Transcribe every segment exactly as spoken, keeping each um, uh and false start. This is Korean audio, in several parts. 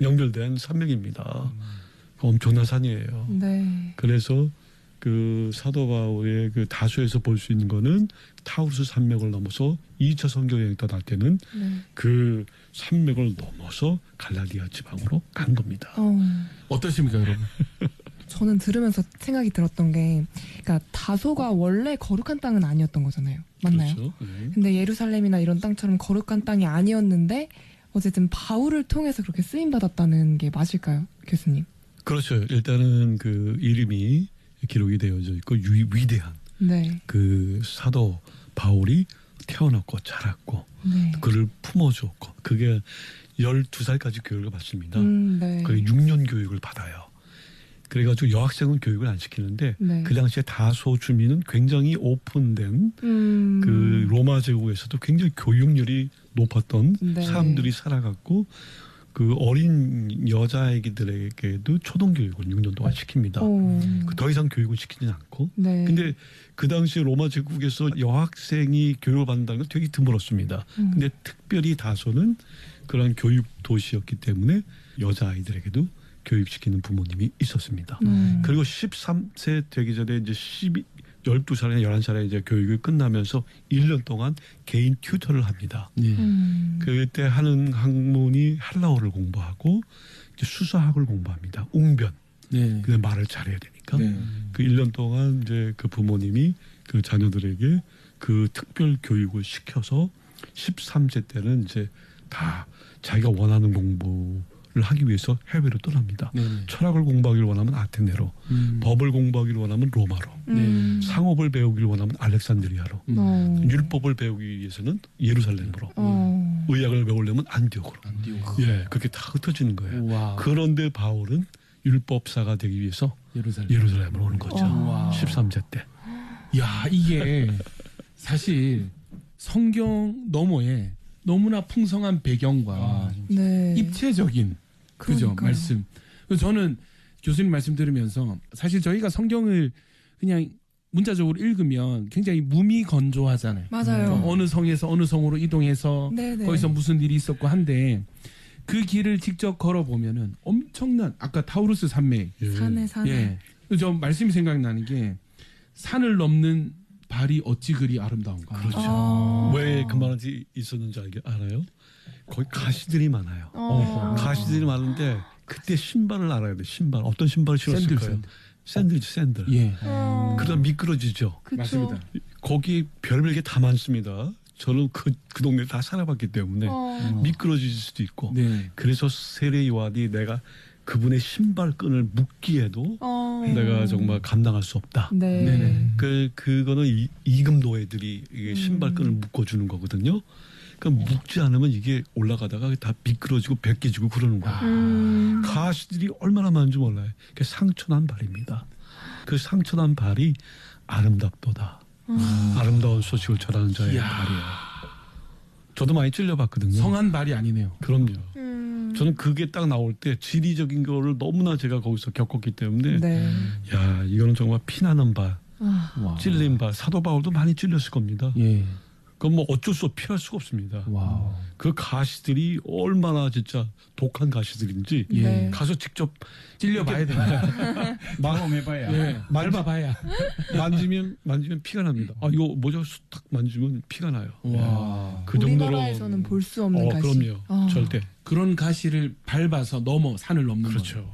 연결된 산맥입니다. 음. 엄청난 산이에요. 네. 그래서 그 사도 바울의 그 다수에서 볼 수 있는 거는 타우루스 산맥을 넘어서 이 차 선교 여행 떠날 때는 네. 그 산맥을 넘어서 갈라디아 지방으로 간 겁니다. 어. 어떠십니까, 여러분? 저는 들으면서 생각이 들었던 게, 그러니까 다소가 원래 거룩한 땅은 아니었던 거잖아요. 맞나요? 그렇죠. 네. 근데 예루살렘이나 이런 땅처럼 거룩한 땅이 아니었는데 어쨌든 바울을 통해서 그렇게 쓰임 받았다는 게 맞을까요, 교수님? 그렇죠. 일단은 그 이름이 기록이 되어져 있고 유, 위대한 네. 그 사도 바울이 태어났고 자랐고 네. 그를 품어줬고 그게 열두 살까지 교육을 받습니다. 음, 네. 그게 육 년 교육을 받아요. 그래가지고 여학생은 교육을 안 시키는데 네. 그 당시에 다소 주민은 굉장히 오픈된 음. 그 로마 제국에서도 굉장히 교육률이 높았던 네. 사람들이 살아갔고 그 어린 여자아이들에게도 초등교육을 육 년 동안 시킵니다. 그 더 이상 교육을 시키지는 않고. 네. 근데 그 당시 로마 제국에서 여학생이 교육을 받는다는 건 되게 드물었습니다. 음. 근데 특별히 다소는 그런 교육 도시였기 때문에 여자아이들에게도 교육시키는 부모님이 있었습니다. 음. 그리고 십삼 세 되기 전에 이제 십이, 열두 살이나 열한 살에 이제 교육이 끝나면서 일 년 동안 개인 튜터를 합니다. 네. 음. 그때 하는 학문이 헬라어를 공부하고 이제 수사학을 공부합니다. 웅변. 네. 근데 말을 잘해야 되니까. 네. 그 일 년 동안 이제 그 부모님이 그 자녀들에게 그 특별 교육을 시켜서 십삼 세 때는 이제 다 자기가 원하는 공부를 하기 위해서 해외로 떠납니다. 네. 철학을 공부하기를 원하면 아테네로, 음. 법을 공부하기를 원하면 로마로, 음. 상업을 배우기를 원하면 알렉산드리아로, 음. 율법을 배우기 위해서는 예루살렘으로, 음. 의학을 배우려면 안디옥으로. 안디옥. 예, 그렇게 다 흩어지는 거예요. 우와. 그런데 바울은 율법사가 되기 위해서 예루살렘. 예루살렘으로 오는 거죠. 우와. 십삼 세 때. 야, 이게 사실 성경 너머에 너무나 풍성한 배경과 아, 네. 입체적인 그죠 그러니까요. 말씀. 그래서 저는 교수님 말씀 들으면서 사실 저희가 성경을 그냥 문자적으로 읽으면 굉장히 무미건조하잖아요. 맞아요. 어느 성에서 어느 성으로 이동해서 네네. 거기서 무슨 일이 있었고 한데 그 길을 직접 걸어보면은 엄청난 아까 타우루스 산맥. 예. 산에 산에. 예. 저 말씀이 생각나는 게 산을 넘는 발이 어찌 그리 아름다운가. 그렇죠. 아. 왜 그 말이 있었는지 알게, 알아요? 거기 가시들이 많아요. 어. 가시들이 많은데 그때 신발을 알아야 돼. 신발. 어떤 신발을 신었을까요? 샌들, 샌들이지 샌들. 예. 어. 그러다 미끄러지죠. 그쵸. 맞습니다. 거기 별별 게 다 많습니다. 저는 그, 그 동네 다 살아봤기 때문에 어. 미끄러질 수도 있고. 네. 그래서 세례 요한이 내가 그분의 신발끈을 묶기에도 어. 내가 정말 감당할 수 없다. 네. 네네. 그 그거는 이, 이금 노예들이 이게 신발끈을 음. 묶어주는 거거든요. 그러니까 묶지 않으면 이게 올라가다가 다 미끄러지고 벗겨지고 그러는 거예요. 음. 가시들이 얼마나 많은지 몰라요. 그 상처난 발입니다. 그 상처난 발이 아름답도다. 음. 아름다운 소식을 전하는 자의 이야. 발이에요. 저도 많이 찔려봤거든요. 성한 발이 아니네요. 그럼요. 음. 저는 그게 딱 나올 때 지리적인 거를 너무나 제가 거기서 겪었기 때문에 네. 야 이거는 정말 피나는 발, 아. 와. 찔린 발. 사도 바울도 많이 찔렸을 겁니다. 예. 그건 뭐 어쩔 수 없이 피할 수가 없습니다. 와. 그 가시들이 얼마나 진짜 독한 가시들인지 예. 네. 가서 직접 찔려봐야 된다. 경험해봐야. 예. 밟아봐야. 만지면 만지면 피가 납니다. 아 이거 모자 딱 만지면 피가 나요. 와. 그 정도로 우리나라에서는 볼 수 없는 어, 가시. 그럼요. 아. 절대. 그런 가시를 밟아서 넘어 산을 넘는 그렇죠.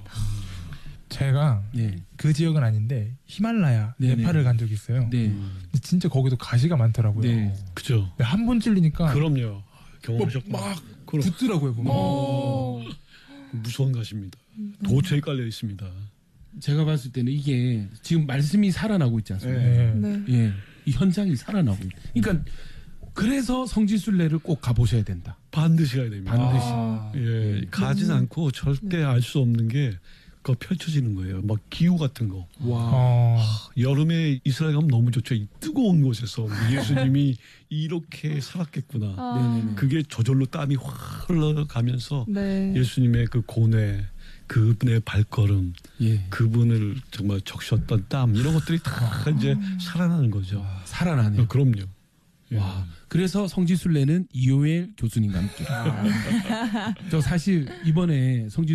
제가 네. 그 지역은 아닌데 히말라야 네네. 네팔을 간 적이 있어요. 네. 근데 진짜 거기도 가시가 많더라고요. 네. 그죠. 한 번 찔리니까 그럼요. 경험하셨고 뭐 막 그럼 붙더라고요 보면. 어. 무서운 가시입니다. 도처에 깔려 있습니다. 제가 봤을 때는 이게 지금 말씀이 살아나고 있지 않습니까? 네. 네. 예. 이 현장이 살아나고 있. 그러니까 그래서 성지순례를 꼭 가보셔야 된다. 반드시 가야 됩니다. 반드시. 아. 예, 가진 않고 절대 알 수 없는 게 그거 펼쳐지는 거예요. 막 기후 같은 거. 와. 어, 여름에 이스라엘 가면 너무 좋죠. 이 뜨거운 곳에서 예수님이 이렇게 살았겠구나. 아. 네네네. 그게 저절로 땀이 확 흘러가면서 네. 예수님의 그 고뇌, 그분의 발걸음, 예. 그분을 정말 적셨던 땀 이런 것들이 다 이제 살아나는 거죠. 살아나네요. 어, 그럼요. 예. 와. 그래서 성지순례는 이효엘 교수님과 함께. 저 사실 이번에 성지